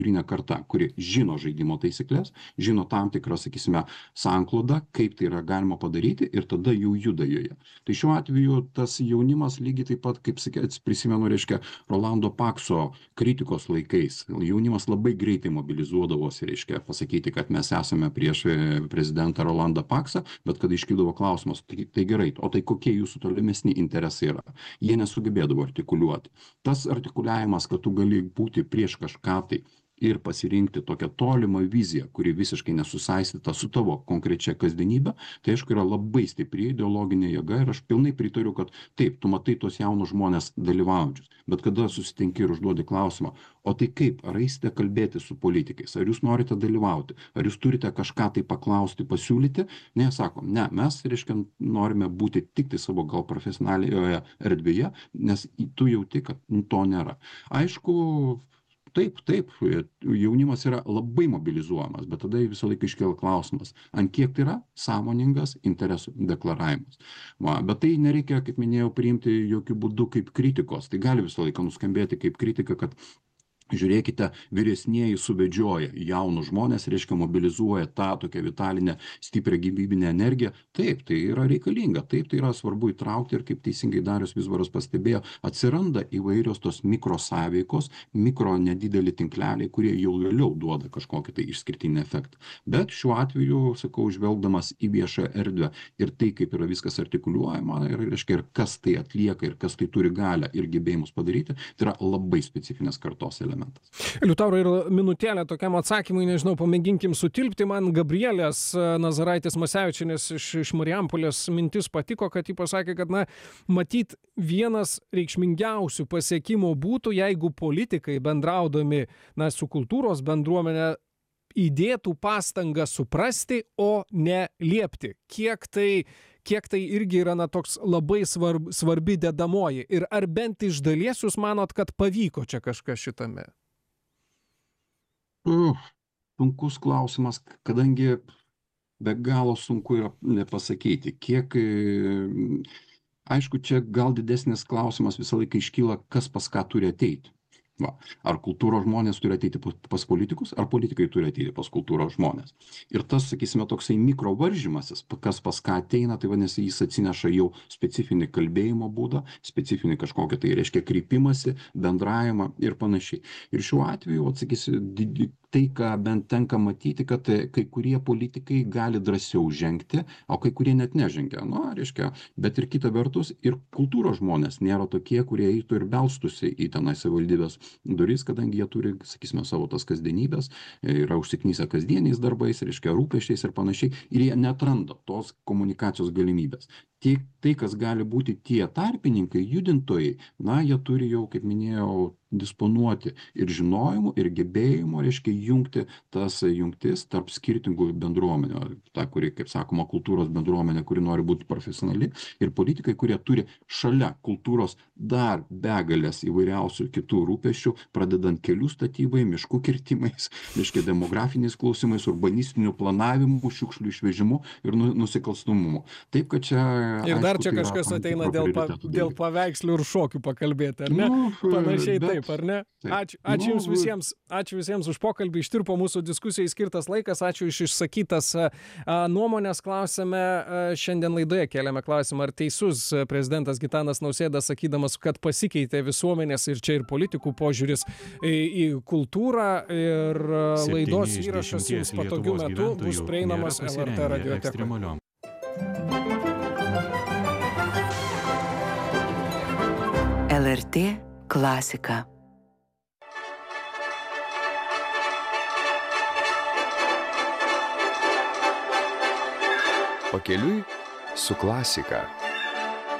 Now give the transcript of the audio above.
vidurinė karta, kuri žino žaidimo taisyklės, žino tam tikrą, sakysime, sanklodą, kaip tai yra galima padaryti ir tada jau juda joje. Tai šiuo atveju tas jaunimas lygiai taip pat, kaip prisimenu, reiškia, Rolando Pakso kritikos laikais. Jaunimas labai greitai mobilizuodavosi, reiškia, pasakyti, kad mes esame prieš prezidentą Rolandą Paksą, bet kada iškildavo klausimas, tai gerai, o tai kokie jūsų tolimesni interesai yra? Jie nesugebėdavo artikuliuoti. Tas artikuliavimas, kad tu gali būti prieš kažką tai ir pasirinkti tokią tolimą viziją, kuri visiškai nesusaistyta su tavo konkrečia kasdienybė, tai aišku yra labai stipri ideologinė jėga ir aš pilnai pritariu, kad taip, tu matai tos jaunus žmonės dalyvaujančius, bet kada susitinki ir užduodi klausimą, o tai kaip, ar eisite kalbėti su politikais, ar jūs norite dalyvauti, ar jūs turite kažką tai paklausti, pasiūlyti, ne, sakom, ne, mes, reiškia, norime būti tik tai savo gal profesionalioje erdvėje, nes tu jauti, kad to nėra. Aišku, taip, jaunimas yra labai mobilizuojamas, bet tada visą laiką iškėla klausimas, ant kiek tai yra sąmoningas interesų deklaravimas. Bet tai nereikia, kaip minėjau, priimti jokių būdų kaip kritikos. Tai gali visą laiką nuskambėti kaip kritika, kad žiūrėkite, vyresnieji suvedžioja jaunus žmonės, reiškia mobilizuoja tą tokią vitalinę, stiprią gyvybinę energiją. Taip, tai yra reikalinga, taip, tai yra svarbu įtraukti ir kaip teisingai Darius Vizbaras pastebėjo, atsiranda įvairios tos mikrosąveikos, mikro nedideli tinkleliai, kurie jau vėliau duoda kažkokį tai išskirtinį efektą. Bet šiuo atveju, sakau, žvelgdamas į viešą erdvę ir tai, kaip yra viskas artikuliuojama, ir, reiškia, ir kas tai atlieka, ir kas tai turi galią ir gebėjimus padaryti, tai yra labai specifinės kartos elementas. Liutaurai, ir minutėlę tokiam atsakymui, nežinau, pamėginkim sutilpti. Man Gabrielės Nazaraitės Masevičienės iš Marijampolės mintis patiko, kad ji pasakė, kad, matyt, vienas reikšmingiausių pasiekimų būtų, jeigu politikai bendraudami, su kultūros bendruomenė įdėtų pastangą suprasti, o ne liepti. Kiek tai irgi yra toks labai svarbi dedamoji. Ir ar bent iš dalies jūs manot, kad pavyko čia kažkas šitame? Sunkus klausimas, kadangi be galo sunku yra nepasakyti. Aišku, čia gal didesnis klausimas visą laiką iškyla, kas pas ką turi ateiti. Ar kultūros žmonės turi ateiti pas politikus, ar politikai turi ateiti pas kultūros žmonės. Ir tas, sakysime, toksai mikrovaržymasis, kas pas ką ateina, tai vadinasi, jis atsineša jau specifinį kalbėjimo būdą, specifinį kažkokią tai reiškia kreipimąsi, bendravimą ir panašiai. Ir šiuo atveju, atsakysiu, tai, ką bent tenka matyti, kad kai kurie politikai gali drąsiau žengti, o kai kurie net nežengia. Reiškia, bet ir kita vertus, ir kultūros žmonės nėra tokie, kurie eitų ir belstųsi į tenai savivaldybės duris, kadangi jie turi, sakysime, savo tas kasdienybės, yra užsiknysę kasdieniais darbais, reiškia, rūpesčiais ir panašiai, ir jie neatranda tos komunikacijos galimybės. Tai, kas gali būti tie tarpininkai, judintojai, jie turi jau, kaip minėjau, disponuoti ir žinojimu, ir gebėjimu, reiškia, jungti tas jungtis tarp skirtingų bendruomenių. Ta, kuri, kaip sakoma, kultūros bendruomenė, kuri nori būti profesionali, ir politikai, kurie turi šalia kultūros dar begalės įvairiausių kitų rūpesčių, pradedant kelių statybai, miškų kirtimais, reiškia, demografiniais klausimais, urbanistiniu planavimu, šiukšlių išvežimu ir nusikalstumumu. Taip, kad čia... Ir dar čia kažkas ateina dėl paveikslių ir šokių pakalbėti, ar ne? Panašiai taip, ar ne? Ačiū Jums visiems, ačiū visiems už pokalbį, ištirpo mūsų diskusijai skirtas laikas, ačiū iš išsakytas nuomonės. Klausėme, šiandien laidoje keliame klausimą, ar teisus prezidentas Gitanas Nausėda, sakydamas, kad pasikeitė visuomenės ir čia ir politikų požiūris į kultūrą, ir laidos įrašas jums patogiu metu bus prieinamas LRT radiotekoje. LRT klasika. Pakeliui su klasika.